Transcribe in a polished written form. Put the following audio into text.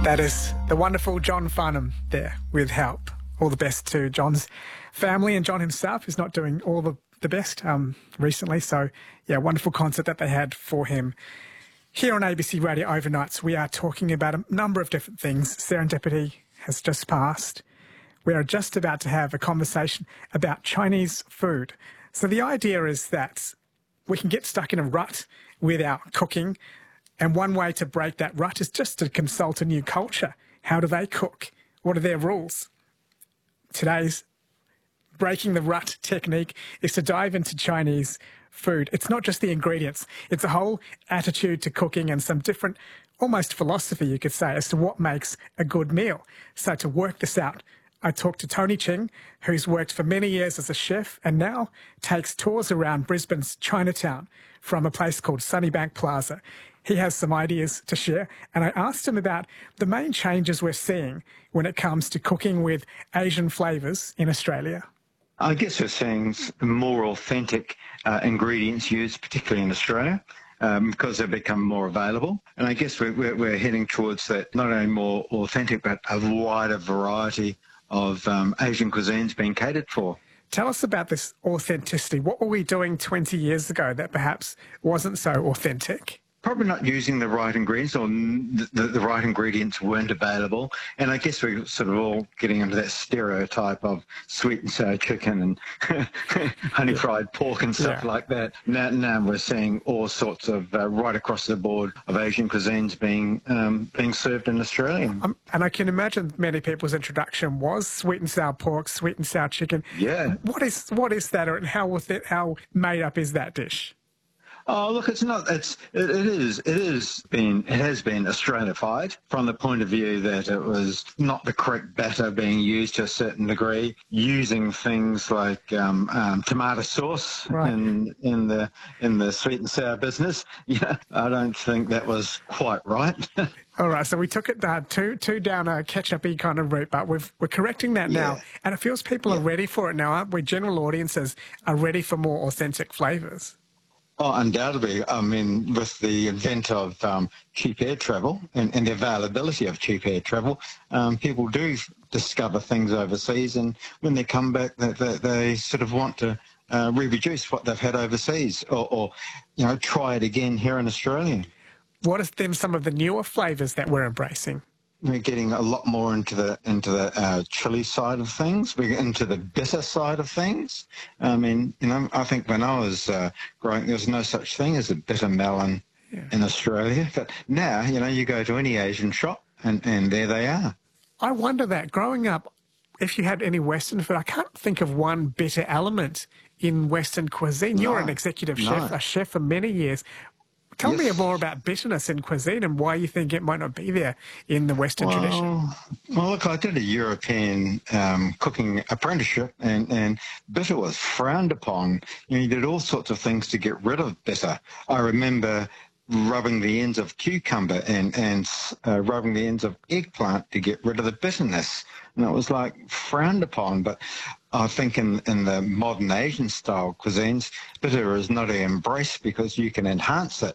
That is the wonderful John Farnham there with Help. All the best to John's family and John himself, who's not doing all the best recently. So, yeah, wonderful concert that they had for him. Here on ABC Radio Overnights, we are talking about a number of different things. Serendipity has just passed. We are just about to have a conversation about Chinese food. So the idea is that we can get stuck in a rut with our cooking, and one way to break that rut is just to consult a new culture. How do they cook? What are their rules? Today's breaking the rut technique is to dive into Chinese food. It's not just the ingredients. It's a whole attitude to cooking and some different, almost philosophy, you could say, as to what makes a good meal. So to work this out, I talked to Tony Ching, who's worked for many years as a chef and now takes tours around Brisbane's Chinatown from a place called Sunnybank Plaza. He has some ideas to share, and I asked him about the main changes we're seeing when it comes to cooking with Asian flavours in Australia. I guess we're seeing more authentic ingredients used, particularly in Australia, because they've become more available. And I guess we're heading towards that, not only more authentic, but a wider variety of Asian cuisines being catered for. Tell us about this authenticity. What were we doing 20 years ago that perhaps wasn't so authentic? Probably not using the right ingredients, or the right ingredients weren't available. And I guess we're sort of all getting into that stereotype of sweet and sour chicken and honey fried pork and stuff like that. Now we're seeing all sorts of right across the board of Asian cuisines being served in Australia. And I can imagine many people's introduction was sweet and sour pork, sweet and sour chicken. Yeah. What is that, and how made up is that dish? Oh, look, it's not. It has been Australified from the point of view that it was not the correct batter being used to a certain degree, using things like tomato sauce in the sweet and sour business. Yeah, I don't think that was quite right. All right, so we took it too down a ketchup-y kind of route, but we're correcting that now, and it feels people are ready for it now, aren't we? General audiences are ready for more authentic flavours. Oh, undoubtedly. I mean, with the advent of cheap air travel and the availability of cheap air travel, people do discover things overseas, and when they come back, they sort of want to reproduce what they've had overseas, or try it again here in Australia. What is then some of the newer flavours that we're embracing? We're getting a lot more into the chili side of things. We're into the bitter side of things. I mean, I think when I was growing, there was no such thing as a bitter melon in Australia. But now, you go to any Asian shop and there they are. I wonder that, growing up, if you had any Western food, I can't think of one bitter element in Western cuisine. You're an executive chef, a chef for many years. Tell me more about bitterness in cuisine and why you think it might not be there in the Western tradition. Well, look, I did a European cooking apprenticeship, and bitter was frowned upon. You did all sorts of things to get rid of bitter. I remember rubbing the ends of cucumber and rubbing the ends of eggplant to get rid of the bitterness. And it was like frowned upon. But I think in the modern Asian style cuisines, bitter is not embraced because you can enhance it